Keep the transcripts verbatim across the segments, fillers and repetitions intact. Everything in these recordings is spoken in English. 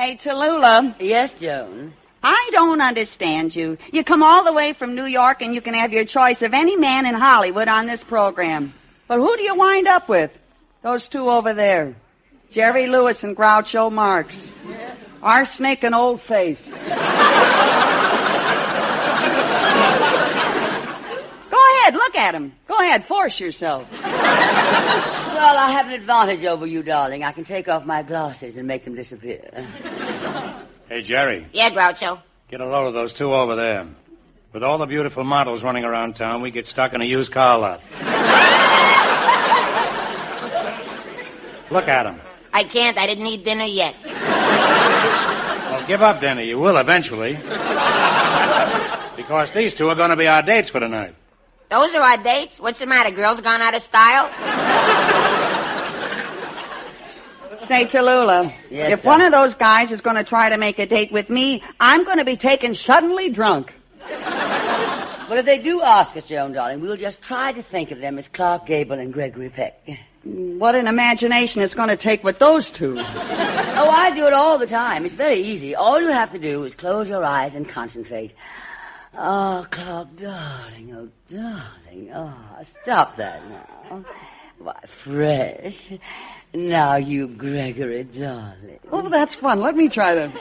Say, Tallulah. Yes, Joan? I don't understand you. You come all the way from New York and you can have your choice of any man in Hollywood on this program. But who do you wind up with? Those two over there. Jerry Lewis and Groucho Marx. Arsenic and Old Face. Go ahead, look at him. Go ahead, force yourself. Well, I have an advantage over you, darling. I can take off my glasses and make them disappear. Hey, Jerry. Yeah, Groucho. Get a load of those two over there. With all the beautiful models running around town, we get stuck in a used car lot. Look at them. I can't. I didn't eat dinner yet. Well, give up dinner. You will eventually. Because these two are going to be our dates for tonight. Those are our dates? What's the matter? Girls gone out of style? Say, Tallulah, yes, if Doc. one of those guys is going to try to make a date with me, I'm going to be taken suddenly drunk. Well, if they do ask us, Joan, darling, we'll just try to think of them as Clark Gable and Gregory Peck. What an imagination it's going to take with those two. Oh, I do it all the time. It's very easy. All you have to do is close your eyes and concentrate. Oh, Clark, darling, oh, darling. Oh, stop that now. Why, fresh. Now you, Gregory, darling. Oh, that's fun. Let me try that.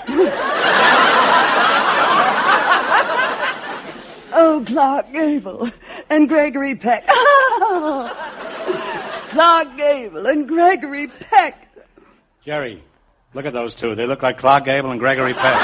Oh, Clark Gable and Gregory Peck. Oh, Clark Gable and Gregory Peck. Jerry, look at those two. They look like Clark Gable and Gregory Peck.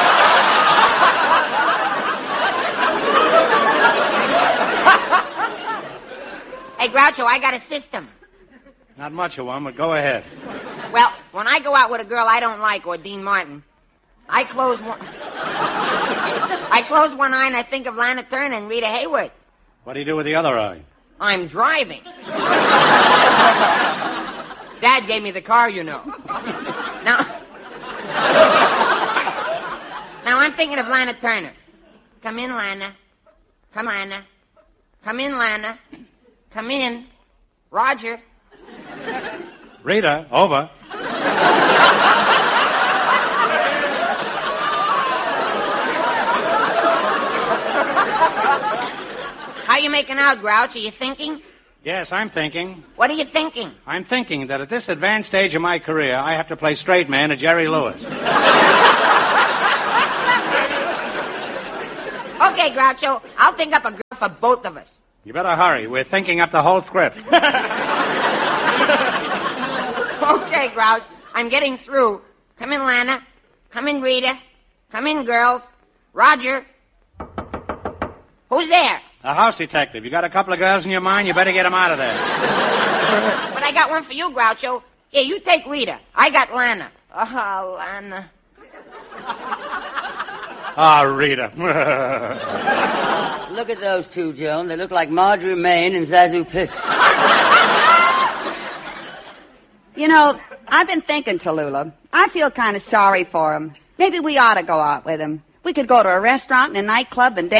Hey, Groucho, I got a system. Not much of one, but go ahead. Well, when I go out with a girl I don't like, or Dean Martin, I close one... I close one eye and I think of Lana Turner and Rita Hayworth. What do you do with the other eye? I'm driving. Dad gave me the car, you know. Now... Now I'm thinking of Lana Turner. Come in, Lana. Come, Lana. Come in, Lana. Come in. Roger. Rita, over. How you making out, Grouch? Are you thinking? Yes, I'm thinking. What are you thinking? I'm thinking that at this advanced stage of my career, I have to play straight man to Jerry Lewis. Okay, Groucho, I'll think up a girl for both of us. You better hurry. We're thinking up the whole script. Okay, Grouch, I'm getting through. Come in, Lana. Come in, Rita. Come in, girls. Roger. Who's there? A house detective. You got a couple of girls in your mind? You better get them out of there. But I got one for you, Groucho. Here, you take Rita. I got Lana. Oh, Lana. Ah, Rita. Look at those two, Joan. They look like Marjorie Main and Zazu Piss. You know, I've been thinking, Tallulah. I feel kind of sorry for him. Maybe we ought to go out with him. We could go to a restaurant and a nightclub and